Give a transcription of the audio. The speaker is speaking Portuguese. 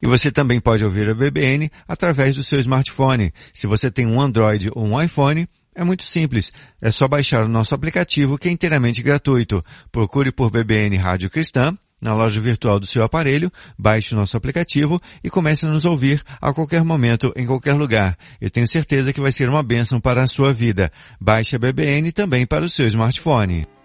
E você também pode ouvir a BBN através do seu smartphone. Se você tem um Android ou um iPhone, é muito simples. É só baixar o nosso aplicativo que é inteiramente gratuito. Procure por BBN Rádio Cristã na loja virtual do seu aparelho, baixe o nosso aplicativo e comece a nos ouvir a qualquer momento, em qualquer lugar. Eu tenho certeza que vai ser uma bênção para a sua vida. Baixe a BBN também para o seu smartphone.